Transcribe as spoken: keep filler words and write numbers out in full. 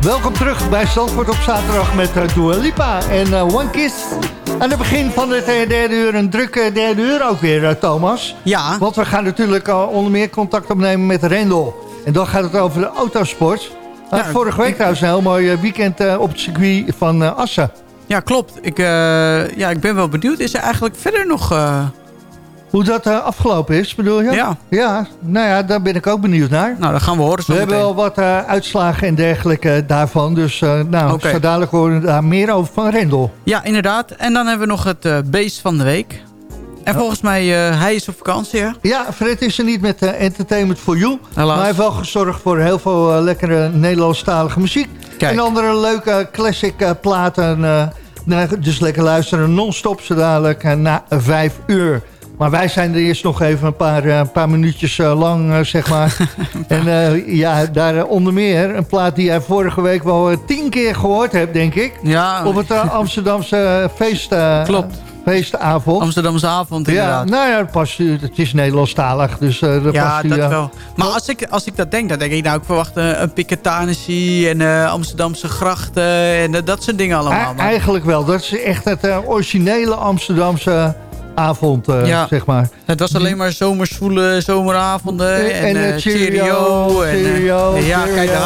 Welkom terug bij Zandvoort op zaterdag met uh, Dua Lipa en uh, One Kiss. Aan het begin van het uh, derde uur, een drukke derde uur ook weer, uh, Thomas. Ja. Want we gaan natuurlijk uh, onder meer contact opnemen met Rendel. En dan gaat het over de autosport. Uh, ja, vorige week ik... trouwens een heel mooi weekend uh, op het circuit van uh, Assen. Ja, klopt. Ik, uh, ja, ik ben wel benieuwd. Is er eigenlijk verder nog... Uh... Hoe dat uh, afgelopen is, bedoel je? Ja. Ja, nou ja, daar ben ik ook benieuwd naar. Nou, dan gaan we horen zo We meteen. hebben wel wat uh, uitslagen en dergelijke daarvan. Dus uh, nou, okay. Zo dadelijk horen we daar meer over van Rendel. Ja, inderdaad. En dan hebben we nog het uh, beest van de week. En oh. volgens mij, uh, hij is op vakantie, hè? Ja, Fred is er niet met uh, Entertainment for You. Helaas. Maar hij heeft wel gezorgd voor heel veel uh, lekkere Nederlandstalige muziek. Kijk. En andere leuke classic uh, platen. Uh, dus lekker luisteren non-stop zo dadelijk uh, na vijf uur. Maar wij zijn er eerst nog even een paar, uh, paar minuutjes uh, lang, uh, zeg maar. En uh, ja, daar uh, onder meer een plaat die jij vorige week wel uh, tien keer gehoord hebt, denk ik. Ja. Op het uh, Amsterdamse feest, uh, Klopt. feestavond. Amsterdamse avond, inderdaad. Ja, nou ja, past, het is Nederlandstalig, dus uh, dat ja, past u, dat uh, wel. Maar als ik, als ik dat denk, dan denk ik, nou, ik verwacht uh, een Piketanissie en uh, Amsterdamse grachten en uh, dat soort dingen allemaal. E- eigenlijk wel, dat is echt het uh, originele Amsterdamse avond, uh, ja. zeg maar. Het was alleen maar zomersvoele zomeravonden en, en uh, uh, cheerio. cheerio, en, uh, cheerio, ja, cheerio. kijk,